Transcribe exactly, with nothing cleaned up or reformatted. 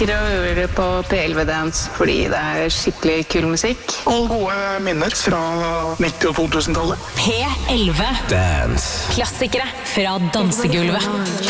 Jeg hører på P elleve Dance fordi det er skikkelig kul musikk. Og gode minner fra nitti- og to tusen-tallet. P elleve Dance. Klassikere fra dansegulvet.